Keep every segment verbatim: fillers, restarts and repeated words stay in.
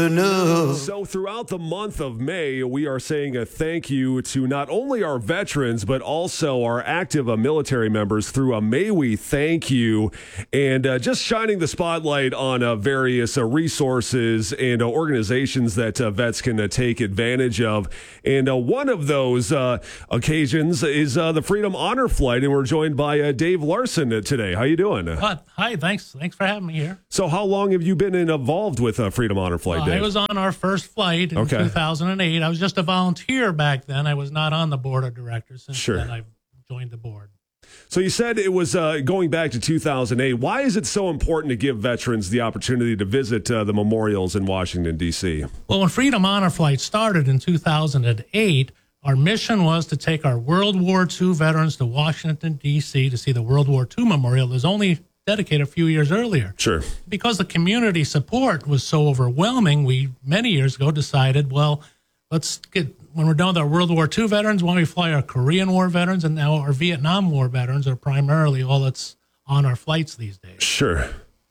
No. So throughout the month of May, we are saying a thank you to not only our veterans, but also our active uh, military members through a May We Thank You, and uh, just shining the spotlight on uh, various uh, resources and uh, organizations that uh, vets can uh, take advantage of. And uh, one of those uh, occasions is uh, the Freedom Honor Flight, and we're joined by uh, Dave Larson uh, today. How you doing? Uh, hi, thanks. Thanks for having me here. So how long have you been involved with uh, Freedom Honor Flight, Uh, Dave? I was on our first flight in Okay. two thousand eight. I was just a volunteer back then. I was not on the board of directors. Since Sure. then, I've joined the board. So you said it was uh, going back to two thousand eight. Why is it so important to give veterans the opportunity to visit uh, the memorials in Washington, D C? Well, when Freedom Honor Flight started in two thousand eight, our mission was to take our World War Two veterans to Washington, D C to see the World War Two Memorial. It was only dedicated a few years earlier. Sure. Because the community support was so overwhelming, we many years ago decided, well, let's get, when we're done with our World War Two veterans, why don't we fly our Korean War veterans, and now our Vietnam War veterans are primarily all that's on our flights these days. Sure.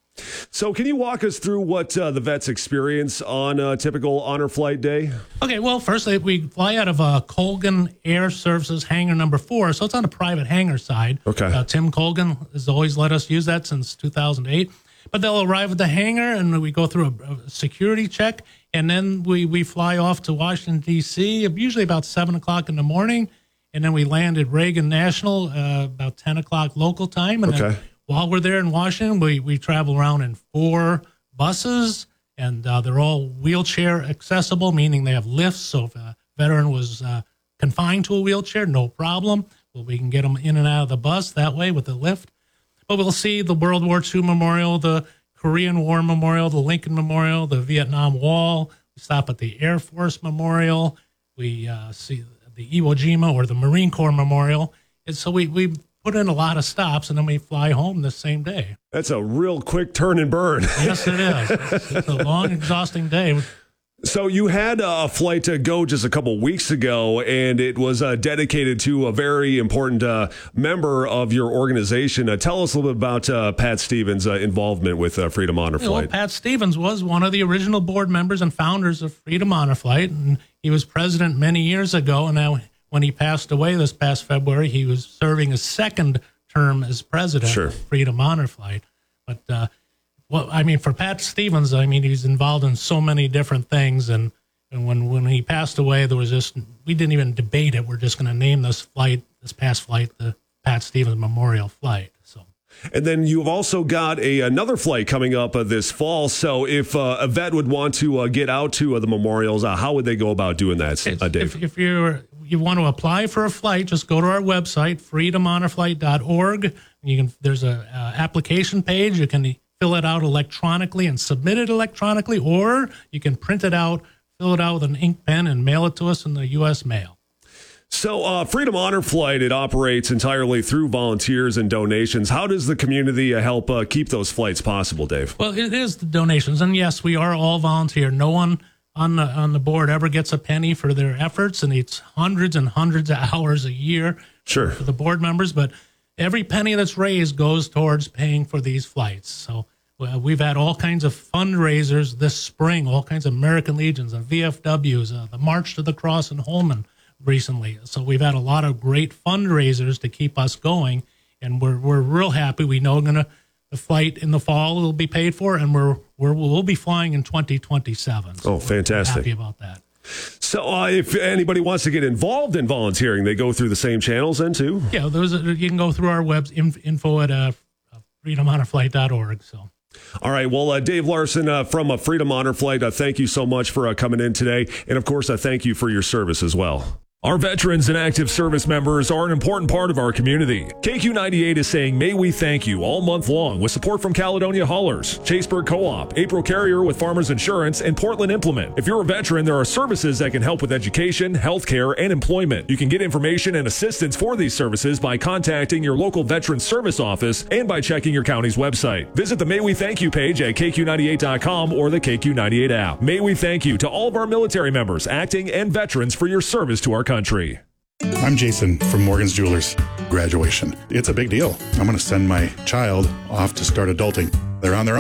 So can you walk us through what uh, the vets experience on a typical honor flight day? Okay, well, first we fly out of uh, Colgan Air Services hangar number four, so it's on the private hangar side. Okay. Uh, Tim Colgan has always let us use that since two thousand eight. But they'll arrive at the hangar, and we go through a, a security check, and then we, we fly off to Washington, D C, usually about seven o'clock in the morning, and then we land at Reagan National uh, about ten o'clock local time. And Okay. then while we're there in Washington, we, we travel around in four buses, and uh, they're all wheelchair accessible, meaning they have lifts. So if a veteran was uh, confined to a wheelchair, no problem. Well, we can get them in and out of the bus that way with the lift. But we'll see the World War Two Memorial, the Korean War Memorial, the Lincoln Memorial, the Vietnam Wall. We stop at the Air Force Memorial. We uh, see the Iwo Jima or the Marine Corps Memorial. And so we, we put in a lot of stops, and then we fly home the same day. That's a real quick turn and burn. Yes, it is. It's, it's a long, exhausting day. So you had a flight to go just a couple weeks ago, and it was uh, dedicated to a very important uh, member of your organization. Uh, tell us a little bit about uh, Pat Stevens' uh, involvement with uh, Freedom Honor You know, Flight. Pat Stevens was one of the original board members and founders of Freedom Honor Flight, and he was president many years ago. And now, when he passed away this past February, he was serving his second term as president Sure. of Freedom Honor Flight. But uh, well, I mean, for Pat Stevens, I mean, he's involved in so many different things, and and when when he passed away, there was just we didn't even debate it. We're just going to name this flight, this past flight, the Pat Stevens Memorial Flight. So. And then you've also got a another flight coming up uh, this fall. So if uh, a vet would want to uh, get out to uh, the memorials, uh, how would they go about doing that, uh, Dave? If, if you're you want to apply for a flight, just go to our website, freedom honor flight dot org. You can there's a uh, application page. You can fill it out electronically and submit it electronically, or you can print it out, fill it out with an ink pen, and mail it to us in the U S mail. So uh, Freedom Honor Flight, it operates entirely through volunteers and donations. How does the community uh, help uh, keep those flights possible, Dave? Well, it is the donations, and yes, we are all volunteer. No one on the on the board ever gets a penny for their efforts, and it's hundreds and hundreds of hours a year Sure. for the board members. But every penny that's raised goes towards paying for these flights. So well, we've had all kinds of fundraisers this spring, all kinds of American Legions and V F Ws, uh, the March to the Cross in Holman recently. So we've had a lot of great fundraisers to keep us going, and we're we're real happy. We know gonna the flight in the fall will be paid for, and we're we're we'll be flying in twenty twenty-seven. So Oh, fantastic! We're happy about that. So uh, if anybody wants to get involved in volunteering, they go through the same channels then too? Yeah, those are, you can go through our webs info at uh, freedom honor flight dot org. So. All right. Well, uh, Dave Larson uh, from uh, Freedom Honor Flight, uh, thank you so much for uh, coming in today. And of course, uh, thank you for your service as well. Our veterans and active service members are an important part of our community. K Q ninety-eight is saying, may we thank you all month long with support from Caledonia Haulers, Chaseburg Co-op, April Carrier with Farmers Insurance, and Portland Implement. If you're a veteran, there are services that can help with education, healthcare, and employment. You can get information and assistance for these services by contacting your local veteran service office and by checking your county's website. Visit the May We Thank You page at K Q ninety-eight dot com or the K Q ninety-eight app. May we thank you to all of our military members, acting, and veterans for your service to our country. I'm Jason from Morgan's Jewelers. Graduation. It's a big deal. I'm going to send my child off to start adulting. They're on their own.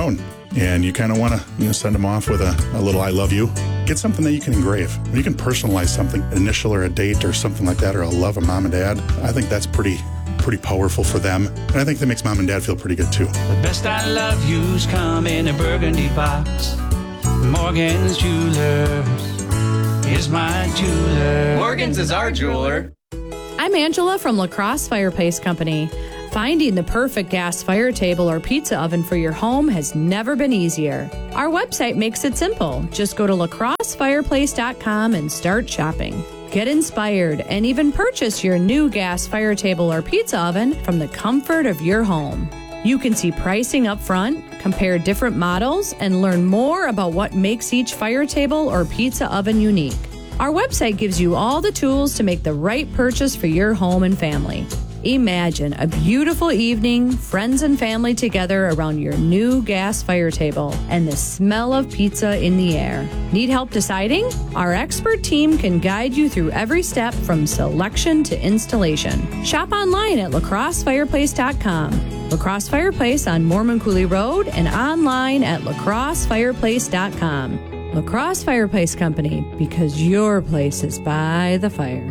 and you kind of want to you know, send them off with a, a little I love you, get something that you can engrave. You can personalize something, an initial or a date or something like that, or a love of mom and dad. I think that's pretty pretty powerful for them. And I think that makes mom and dad feel pretty good too. The best I love yous come in a burgundy box. Morgan's Jewelers is my jeweler. Morgan's is our jeweler. I'm Angela from La Crosse Fireplace Company. Finding the perfect gas fire table or pizza oven for your home has never been easier. Our website makes it simple. Just go to la crosse fireplace dot com and start shopping. Get inspired and even purchase your new gas fire table or pizza oven from the comfort of your home. You can see pricing up front, compare different models, and learn more about what makes each fire table or pizza oven unique. Our website gives you all the tools to make the right purchase for your home and family. Imagine a beautiful evening, friends and family together around your new gas fire table and the smell of pizza in the air. Need help deciding? Our expert team can guide you through every step from selection to installation. Shop online at la crosse fireplace dot com. La Crosse Fireplace on Mormon Coulee Road and online at la crosse fireplace dot com. La Crosse Fireplace Company, because your place is by the fire.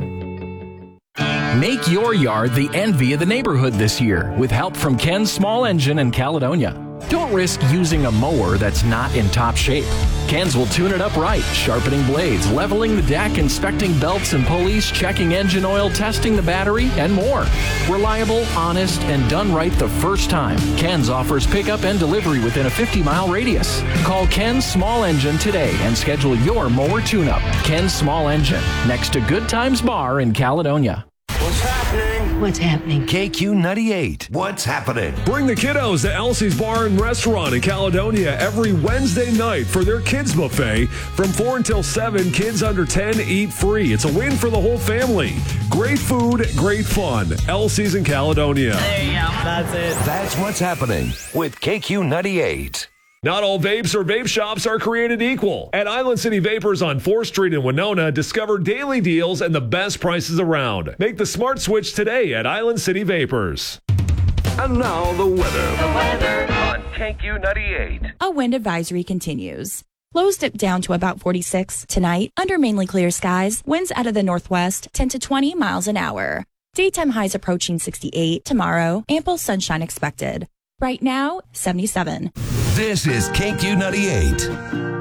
Make your yard the envy of the neighborhood this year with help from Ken's Small Engine in Caledonia. Don't risk using a mower that's not in top shape. Ken's will tune it up right, sharpening blades, leveling the deck, inspecting belts and pulleys, checking engine oil, testing the battery, and more. Reliable, honest, and done right the first time. Ken's offers pickup and delivery within a fifty mile radius. Call Ken's Small Engine today and schedule your mower tune-up. Ken's Small Engine, next to Good Times Bar in Caledonia. What's happening? What's happening? K Q ninety-eight. What's happening? Bring the kiddos to Elsie's Bar and Restaurant in Caledonia every Wednesday night for their kids buffet. From four until seven, kids under ten eat free. It's a win for the whole family. Great food, great fun. Elsie's in Caledonia. There you go. That's it. That's what's happening with K Q ninety-eight. Not all vapes or vape shops are created equal. At Island City Vapors on fourth Street in Winona, discover daily deals and the best prices around. Make the smart switch today at Island City Vapors. And now the weather. The weather on K Q ninety-eight. A wind advisory continues. Lows dip down to about forty-six. Tonight, under mainly clear skies, winds out of the northwest ten to twenty miles an hour. Daytime highs approaching sixty-eight. Tomorrow, ample sunshine expected. Right now, seventy-seven. This is K Q ninety-eight.